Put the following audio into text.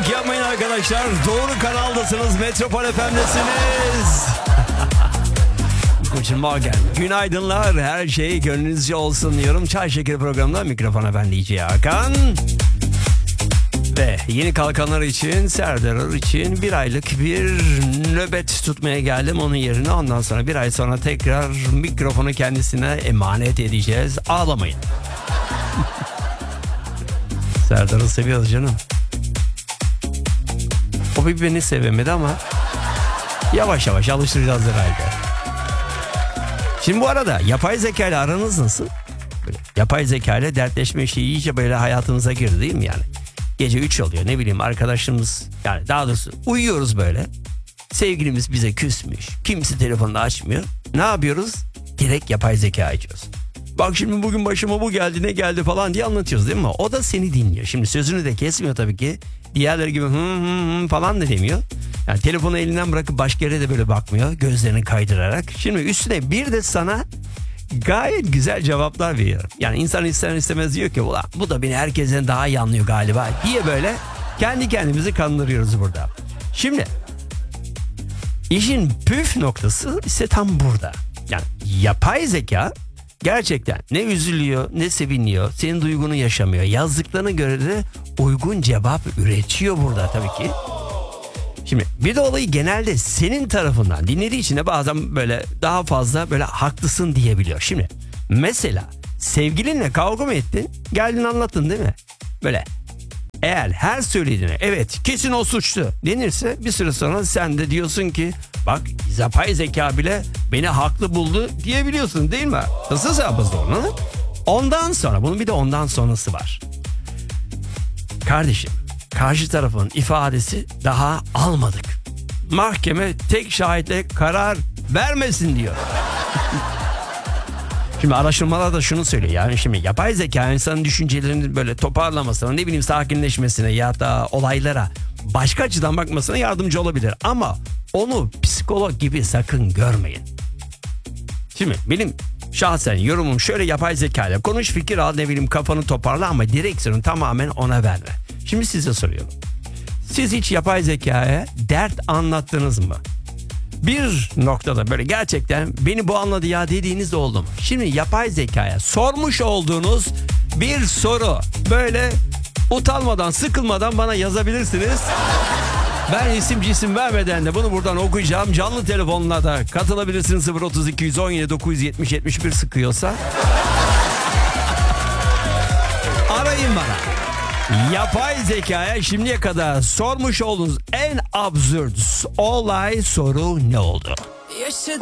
Panik yapmayın arkadaşlar. Doğru kanaldasınız. Metropol FM'desiniz. Guten Morgen. Günaydınlar. Her şey gönlünüzce olsun diyorum. Çay Şekeri programında mikrofona ben DJ Hakan. Ve yeni kalkanlar için, Serdar için bir aylık bir nöbet tutmaya geldim. Onun yerine ondan sonra bir ay sonra tekrar mikrofonu kendisine emanet edeceğiz. Ağlamayın. Serdar'ı seviyoruz canım. O bir beni sevemedi ama yavaş yavaş alıştıracağız herhalde. Şimdi bu arada yapay zeka ile aranız nasıl? Böyle yapay zeka ile dertleşme şeyi iyice böyle hayatımıza girdi değil mi yani? Gece 3 oluyor, ne bileyim, arkadaşımız, yani daha doğrusu uyuyoruz böyle. Sevgilimiz bize küsmüş. Kimse telefonunu açmıyor. Ne yapıyoruz? Direkt yapay zeka açıyoruz. Bak şimdi bugün başıma bu geldi, ne geldi falan diye anlatıyoruz değil mi? O da seni dinliyor. Şimdi sözünü de kesmiyor tabii ki. Diğerleri gibi falan da demiyor. Yani telefonu elinden bırakıp başka yere de böyle bakmıyor. Gözlerini kaydırarak. Şimdi üstüne bir de sana gayet güzel cevaplar veriyorum. Yani insan ister istemez diyor ki ulan bu da beni herkesten daha iyi anlıyor galiba diye böyle kendi kendimizi kandırıyoruz burada. Şimdi işin püf noktası ise tam burada. Yani yapay zeka gerçekten ne üzülüyor ne seviniyor, senin duygunu yaşamıyor. Yazdıklarına göre de uygun cevap üretiyor burada tabii ki. Şimdi bir de olayı genelde senin tarafından dinlediği için de bazen böyle daha fazla böyle haklısın diyebiliyor. Şimdi mesela sevgilinle kavga mı ettin? Geldin anlattın değil mi? Böyle eğer her söylediğine evet kesin o suçlu denirse bir süre sonra sen de diyorsun ki bak yapay zeka bile beni haklı buldu diyebiliyorsun değil mi? Nasıl yapacağız onu? Ondan sonra bunun bir de ondan sonrası var. Kardeşim, karşı tarafın ifadesi daha almadık. Mahkeme tek şahitle karar vermesin diyor. Şimdi araştırmalar da şunu söylüyor. Yani şimdi yapay zeka insanın düşüncelerini böyle toparlamasına, ne bileyim sakinleşmesine ya da olaylara başka açıdan bakmasına yardımcı olabilir. Ama onu psikolog gibi sakın görmeyin. Şimdi benim şahsen yorumum şöyle: yapay zeka ile konuş, fikir al, ne bileyim kafanı toparla ama direksiyonu tamamen ona verme. Şimdi size soruyorum. Siz hiç yapay zekaya dert anlattınız mı? Bir noktada böyle gerçekten beni bu anladı ya dediğiniz de oldu mu? Şimdi yapay zekaya sormuş olduğunuz bir soru, böyle utanmadan, sıkılmadan bana yazabilirsiniz. Ben isim cisim vermeden de bunu buradan okuyacağım. Canlı telefonla da katılabilirsiniz. 032 117 970 71 sıkıyorsa. Arayın bana. Yapay zekaya şimdiye kadar sormuş olduğunuz en absürt olay, soru ne oldu? Yaşadığım